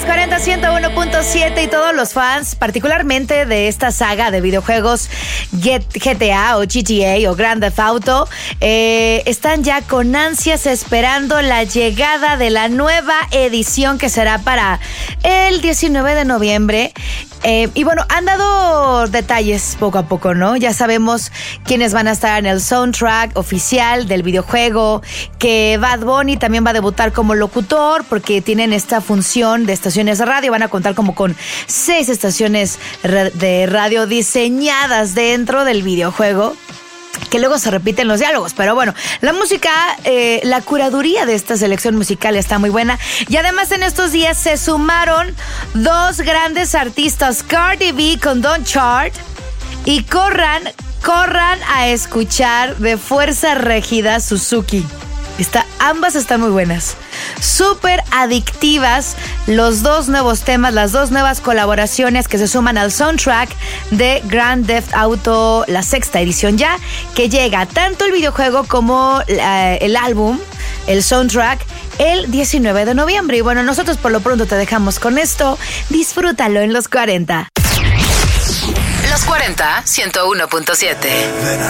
40 101.7 y todos los fans, particularmente de esta saga de videojuegos GTA o GTA o Grand Theft Auto, están ya con ansias esperando la llegada de la nueva edición que será para el 19 de noviembre. Y bueno, han dado detalles poco a poco, ¿no? Ya sabemos quiénes van a estar en el soundtrack oficial del videojuego, que Bad Bunny también va a debutar como locutor porque tienen esta función de estaciones de radio. Van a contar como con 6 estaciones de radio diseñadas dentro del videojuego, que luego se repiten los diálogos, pero bueno, la música, la curaduría de esta selección musical está muy buena, y además en estos días se sumaron 2 grandes artistas, Cardi B con Don't Chart, y corran a escuchar de Fuerza Régida Suzuki. Ambas están muy buenas, súper adictivas. Los 2 nuevos temas, las 2 nuevas colaboraciones que se suman al soundtrack de Grand Theft Auto, la 6ª edición ya, que llega tanto el videojuego como el álbum, el soundtrack, el 19 de noviembre. Y bueno, nosotros por lo pronto te dejamos con esto. Disfrútalo en Los 40. Los 40, 101.7.